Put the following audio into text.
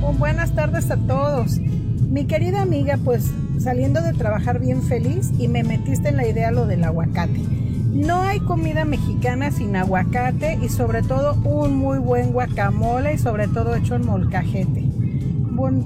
Buenas tardes a todos. Mi querida amiga, pues saliendo de trabajar bien feliz y me metiste en la idea lo del aguacate. No hay comida mexicana sin aguacate y sobre todo un muy buen guacamole y sobre todo hecho en molcajete.